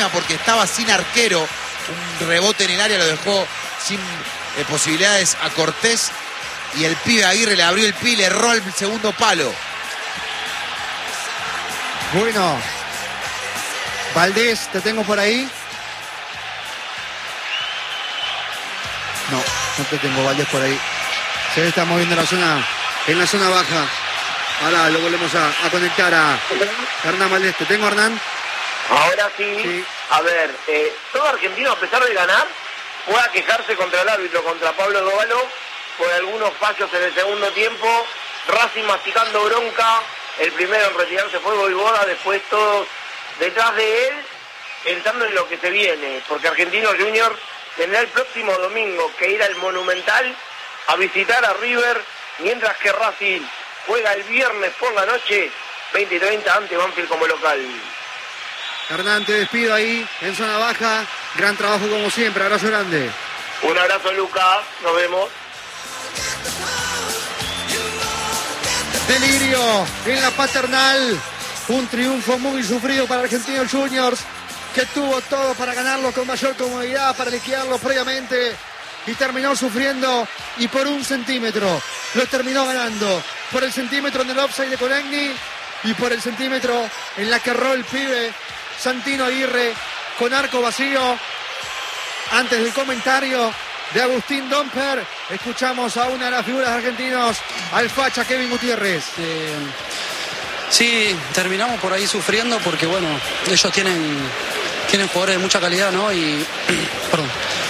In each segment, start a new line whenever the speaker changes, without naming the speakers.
lástima porque estaba sin arquero. Un rebote en el área lo dejó sin posibilidades a Cortés. Y el pibe Aguirre le abrió el pie y le erró el segundo palo.
Bueno, Valdés, te tengo por ahí. No te tengo, Valdés, por ahí. Se está moviendo en la zona baja. Ahora lo volvemos a conectar a Hernán Valdés. ¿Te tengo, Hernán?
Ahora sí. A ver, todo argentino, a pesar de ganar, pueda quejarse contra el árbitro, contra Pablo Dovalo, por algunos fallos en el segundo tiempo. Racing masticando bronca. El primero en retirarse fue Voivoda, después todos detrás de él, pensando en lo que se viene, porque Argentinos Juniors tendrá el próximo domingo que ir al Monumental a visitar a River, mientras que Racing juega el viernes por la noche, 20:30 ante Banfield como local.
Hernán, te despido ahí en zona baja. Gran trabajo como siempre, abrazo grande.
Un abrazo, Lucas, nos vemos.
Delirio en la Paternal. Un triunfo muy sufrido para Argentinos Juniors, que tuvo todo para ganarlo con mayor comodidad, para liquidarlo previamente, y terminó sufriendo, y por 1 centímetro lo terminó ganando. Por el centímetro en el offside de Conegni y por el centímetro en la que erró el pibe Santino Aguirre con arco vacío. Antes del comentario de Agustín Domper, escuchamos a una de las figuras argentinos, al facha Kevin Gutiérrez.
Sí, terminamos por ahí sufriendo porque, bueno, ellos tienen jugadores de mucha calidad, ¿no? Y perdón.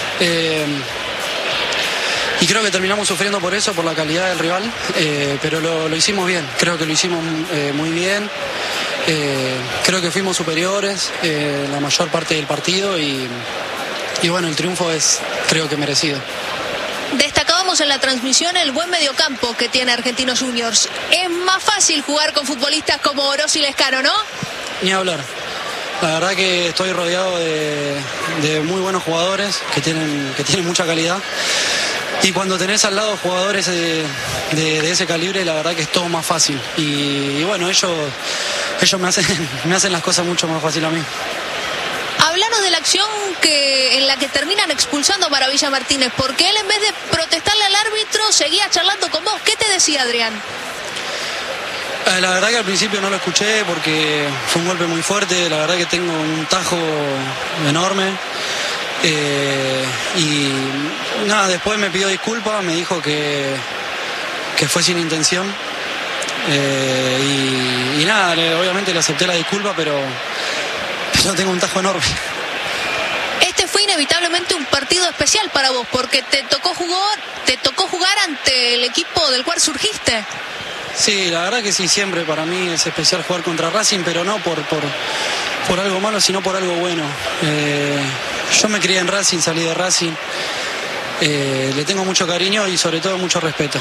Y creo que terminamos sufriendo por eso, por la calidad del rival, pero lo hicimos bien, creo que lo hicimos muy bien. Creo que fuimos superiores la mayor parte del partido y bueno, el triunfo es, creo que merecido.
Destacábamos en la transmisión el buen mediocampo que tiene Argentinos Juniors. Es más fácil jugar con futbolistas como Oroz y Lescano, ¿no?
Ni hablar. La verdad que estoy rodeado de muy buenos jugadores que tienen mucha calidad. Y cuando tenés al lado jugadores de ese calibre, la verdad que es todo más fácil. Y bueno, ellos me hacen las cosas mucho más fácil a mí.
Hablanos de la acción en la que terminan expulsando a Maravilla Martínez, porque él, en vez de protestarle al árbitro, seguía charlando con vos. ¿Qué te decía, Adrián?
La verdad que al principio no lo escuché porque fue un golpe muy fuerte. La verdad que tengo un tajo enorme. Y nada, después me pidió disculpas, me dijo que fue sin intención. Y nada, obviamente le acepté la disculpa, pero tengo un tajo enorme.
Este fue inevitablemente un partido especial para vos, porque te tocó jugar ante el equipo del cual surgiste.
Sí, la verdad que sí, siempre para mí es especial jugar contra Racing, pero no por algo malo, sino por algo bueno. Yo me crié en Racing, salí de Racing, le tengo mucho cariño y sobre todo mucho respeto.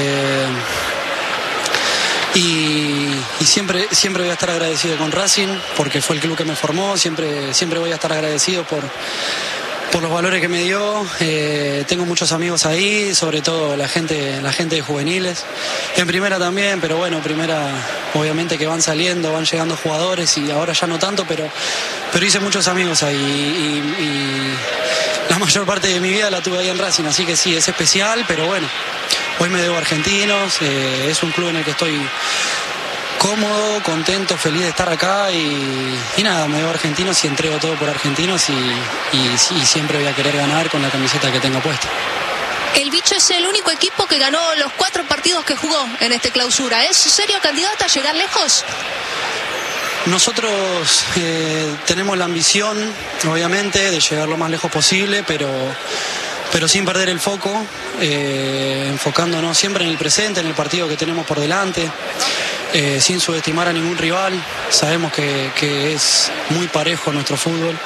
Y siempre voy a estar agradecido con Racing porque fue el club que me formó. Siempre voy a estar agradecido por los valores que me dio. Tengo muchos amigos ahí, sobre todo la gente de juveniles. En primera también, pero bueno, primera obviamente que van saliendo, van llegando jugadores y ahora ya no tanto, pero hice muchos amigos ahí y la mayor parte de mi vida la tuve ahí en Racing, así que sí, es especial, pero bueno. Hoy me debo a Argentinos, es un club en el que estoy cómodo, contento, feliz de estar acá y nada, me debo a Argentinos y entrego todo por Argentinos y siempre voy a querer ganar con la camiseta que tengo puesta.
El Bicho es el único equipo que ganó los 4 partidos que jugó en este clausura. ¿Es serio candidato a llegar lejos?
Nosotros tenemos la ambición, obviamente, de llegar lo más lejos posible, pero sin perder el foco, enfocándonos siempre en el presente, en el partido que tenemos por delante, sin subestimar a ningún rival. Sabemos que es muy parejo nuestro fútbol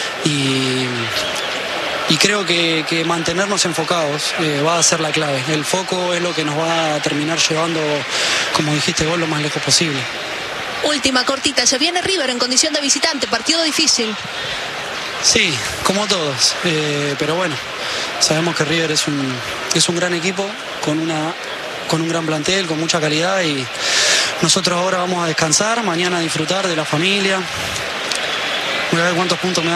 y creo que mantenernos enfocados va a ser la clave. El foco es lo que nos va a terminar llevando, como dijiste vos, lo más lejos posible.
Última, cortita, se viene River en condición de visitante, partido difícil.
Sí, como todos, pero bueno, sabemos que River es un gran equipo con un gran plantel, con mucha calidad y nosotros ahora vamos a descansar, mañana a disfrutar de la familia. Voy a ver cuántos puntos me da